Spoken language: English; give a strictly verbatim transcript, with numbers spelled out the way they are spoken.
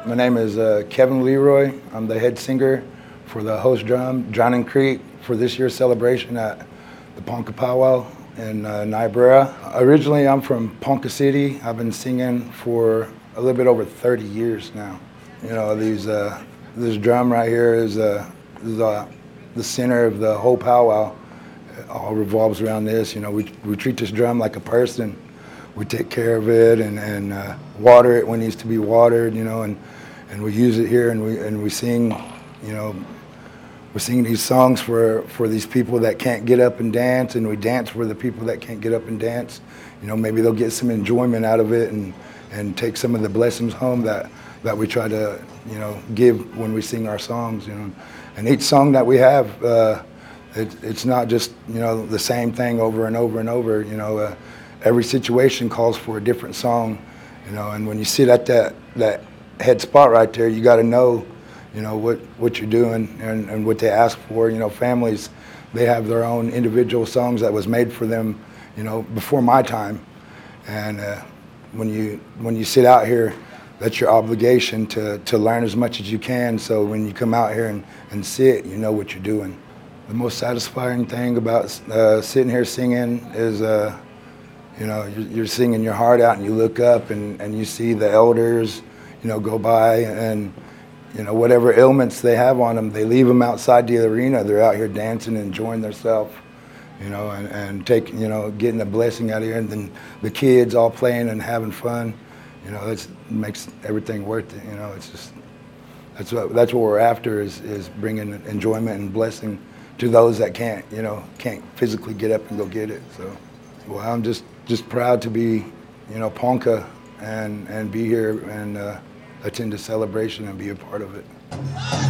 My name is uh, Kevin Leroy. I'm the head singer for the host drum, John and Creek, for this year's celebration at the Ponca Powwow in uh, Niobrara. Originally, I'm from Ponca City. I've been singing for a little bit over thirty years now. You know, these uh, this drum right here is, uh, is uh, the center of the whole powwow. It all revolves around this. You know, we we treat this drum like a person. We take care of it and, and uh, water it when it needs to be watered, you know, and, and we use it here and we and we sing, you know, we're singing these songs for, for these people that can't get up and dance, and we dance for the people that can't get up and dance. You know, maybe they'll get some enjoyment out of it and, and take some of the blessings home that, that we try to, you know, give when we sing our songs, you know. And each song that we have, uh, it, it's not just, you know, the same thing over and over and over, you know. Uh, Every situation calls for a different song, you know, and when you sit at that, that head spot right there, you got to know, you know, what, what you're doing and, and what they ask for. You know, families, they have their own individual songs that was made for them, you know, before my time. And uh, when you when you sit out here, that's your obligation to, to learn as much as you can, so when you come out here and, and sit, you know what you're doing. The most satisfying thing about uh, sitting here singing is, uh, you know, you're, you're singing your heart out and you look up and, and you see the elders, you know, go by and, you know, whatever ailments they have on them, they leave them outside the arena. They're out here dancing and enjoying themselves, you know, and, and taking, you know, getting a blessing out of here. And then the kids all playing and having fun, you know, that makes everything worth it. You know, it's just, that's what, that's what we're after is, is bringing enjoyment and blessing to those that can't, you know, can't physically get up and go get it. So, well, I'm just, just proud to be, you know, Ponca and, and be here and uh, attend the celebration and be a part of it.